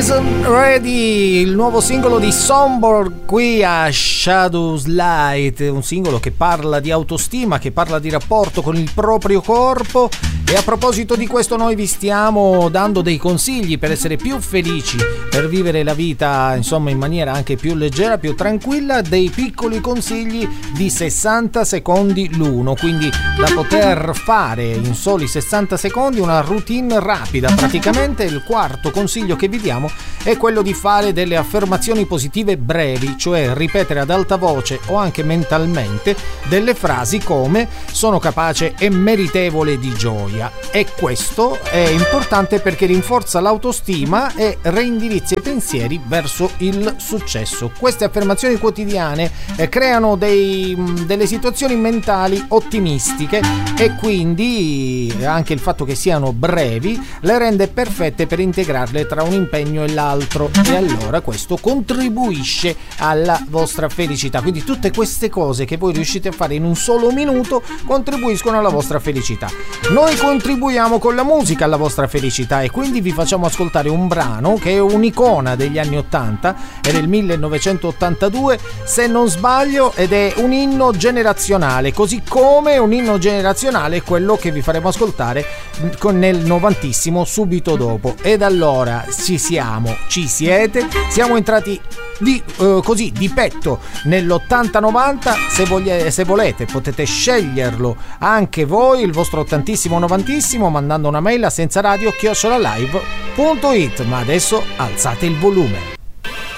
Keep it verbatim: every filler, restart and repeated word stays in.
Isn't Ready, il nuovo singolo di Sonborg qui a Shadows Light, un singolo che parla di autostima, che parla di rapporto con il proprio corpo. E a proposito di questo noi vi stiamo dando dei consigli per essere più felici, per vivere la vita insomma in maniera anche più leggera, più tranquilla, dei piccoli consigli di sessanta secondi l'uno, quindi da poter fare in soli sessanta secondi una routine rapida. Praticamente il quarto consiglio che vi diamo è quello di fare delle affermazioni positive brevi, cioè ripetere ad alta voce o anche mentalmente delle frasi come sono capace e meritevole di gioia. E questo è importante perché rinforza l'autostima e reindirizza i pensieri verso il successo. Queste affermazioni quotidiane eh, creano dei, delle situazioni mentali ottimistiche e quindi anche il fatto che siano brevi le rende perfette per integrarle tra un impegno e l'altro, e allora questo contribuisce alla vostra felicità. Quindi tutte queste cose che voi riuscite a fare in un solo minuto contribuiscono alla vostra felicità. Noi contribuiamo con la musica alla vostra felicità e quindi vi facciamo ascoltare un brano che è un'icona degli anni ottanta, è del millenovecentottantadue se non sbaglio, ed è un inno generazionale, così come un inno generazionale è quello che vi faremo ascoltare con nel novantissimo subito dopo. Ed allora ci siamo, ci siete, siamo entrati di, uh, così di petto nell'ottanta novanta. Se, voglie, se volete potete sceglierlo anche voi, il vostro ottantissimo novantissimo, mandando una mail a senza radio chiocciola live punto it. Ma adesso alzate il volume.